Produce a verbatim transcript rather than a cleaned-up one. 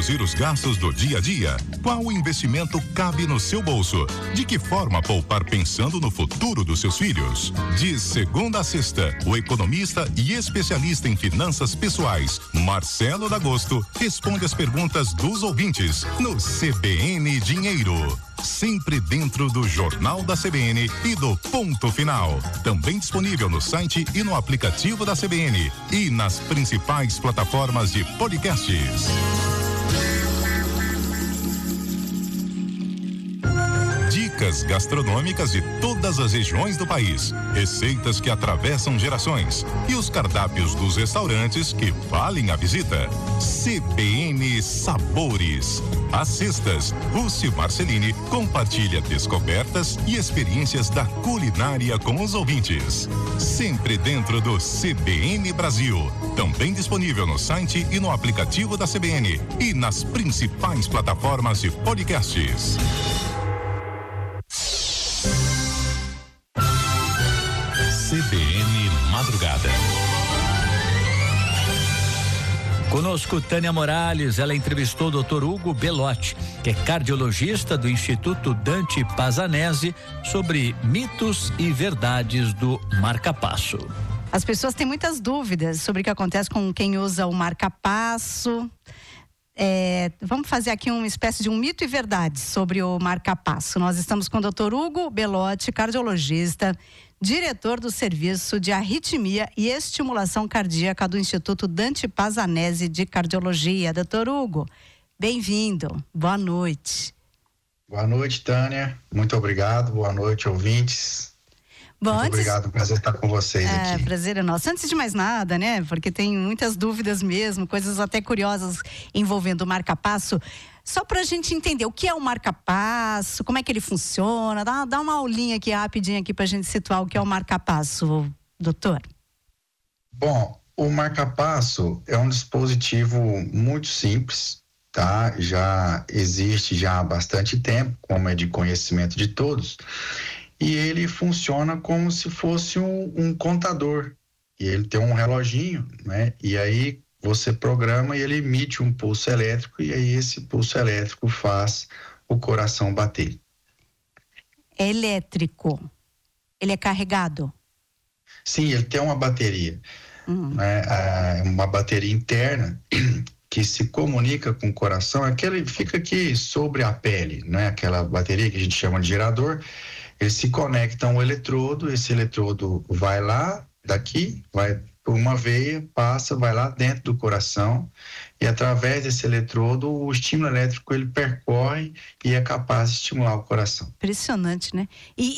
reduzir os gastos do dia a dia? Qual investimento cabe no seu bolso? De que forma poupar pensando no futuro dos seus filhos? De segunda a sexta, o economista e especialista em finanças pessoais, Marcelo D'Agosto, responde as perguntas dos ouvintes no C B N Dinheiro. Sempre dentro do Jornal da C B N e do Ponto Final. Também disponível no site e no aplicativo da C B N e nas principais plataformas de podcasts. Dicas gastronômicas de todas as regiões do país, receitas que atravessam gerações e os cardápios dos restaurantes que valem a visita. C B N Sabores. Às sextas, Rússio Marcelini compartilha descobertas e experiências da culinária com os ouvintes. Sempre dentro do C B N Brasil. Também disponível no site e no aplicativo da C B N e nas principais plataformas de podcasts. C B N Madrugada. Conosco Tânia Morales, ela entrevistou o doutor Hugo Belotti, que é cardiologista do Instituto Dante Pazanese, sobre mitos e verdades do marca-passo. As pessoas têm muitas dúvidas sobre o que acontece com quem usa o marca-passo. É, vamos fazer aqui uma espécie de um mito e verdade sobre o marca-passo. Nós estamos com o doutor Hugo Belotti, cardiologista, diretor do Serviço de Arritmia e Estimulação Cardíaca do Instituto Dante Pazanese de Cardiologia. doutor Hugo, bem-vindo, boa noite. Boa noite, Tânia, muito obrigado, boa noite, ouvintes. Bom, muito antes... obrigado, prazer estar com vocês é, aqui. Prazer é nosso. Antes de mais nada, né, porque tem muitas dúvidas mesmo, coisas até curiosas envolvendo o marca-passo. Só para a gente entender o que é o marca-passo, como é que ele funciona, dá, dá uma aulinha aqui rapidinho aqui para a gente situar o que é o marca-passo, doutor. Bom, o marca-passo é um dispositivo muito simples, tá? Já existe já há bastante tempo, como é de conhecimento de todos, e ele funciona como se fosse um, um contador, e ele tem um reloginho, né? E aí você programa e ele emite um pulso elétrico, e aí esse pulso elétrico faz o coração bater. É elétrico? Ele é carregado? Sim, ele tem uma bateria, uhum. né? Ah, uma bateria interna que se comunica com o coração, aquele fica aqui sobre a pele, né? Aquela bateria que a gente chama de gerador. Eles se conectam ao eletrodo, esse eletrodo vai lá, daqui, vai por uma veia, passa, vai lá dentro do coração, e através desse eletrodo o estímulo elétrico ele percorre e é capaz de estimular o coração. Impressionante, né? E,